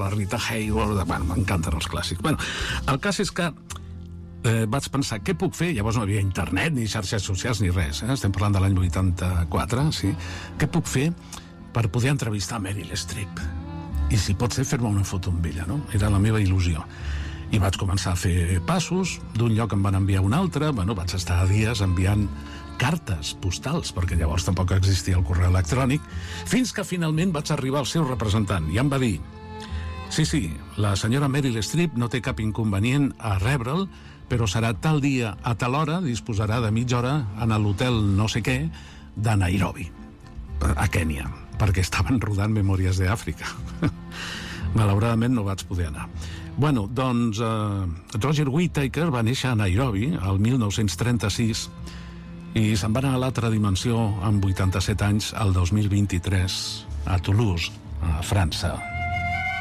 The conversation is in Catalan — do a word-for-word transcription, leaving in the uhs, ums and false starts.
la Rita Hayworth, bueno, m'encanten els clàssics. Bueno, el cas és que eh, vaig pensar, què puc fer? Llavors no hi havia internet, ni xarxes socials, ni res, eh? Estem parlant de l'any vuitanta-quatre, sí? Què puc fer per poder entrevistar Meryl Streep? I si pot ser, fer-me una foto amb ella, no? Era la meva il·lusió. I vaig començar a fer passos, d'un lloc em van enviar a un altre, bueno, vaig estar dies enviant cartes postals, perquè llavors tampoc existia el correu electrònic, fins que finalment vaig arribar al seu representant, i em va dir: sí, sí, la senyora Meryl Streep no té cap inconvenient a rebre'l, però serà tal dia a tal hora, disposarà de mitja hora en l'hotel no sé què de Nairobi, a Kènia, perquè estaven rodant Memòries d'Àfrica. Malauradament no vaig poder anar. Bueno, doncs eh, Roger Whittaker va néixer a Nairobi el mil nou-cents trenta-sis i se'n va anar a l'altra dimensió amb vuitanta-set anys el dos mil vint-i-tres a Toulouse, a França.